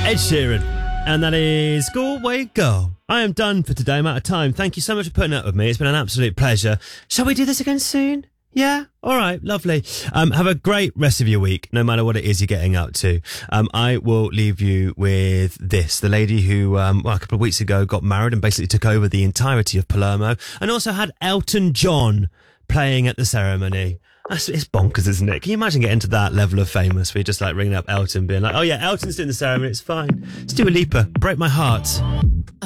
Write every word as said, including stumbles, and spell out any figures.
Ed Sheeran. And that is Galway Girl. I am done for today. I'm out of time. Thank you so much for putting up with me. It's been an absolute pleasure. Shall we do this again soon? Yeah? All right. Lovely. Um, have a great rest of your week, no matter what it is you're getting up to. Um, I will leave you with this. The lady who, um, well, a couple of weeks ago got married and basically took over the entirety of Palermo and also had Elton John playing at the ceremony. That's, it's bonkers, isn't it? Can you imagine getting to that level of famous where you're just like ringing up Elton being like, oh yeah, Elton's doing the ceremony, it's fine. Let's do a Lipa. Break My Heart.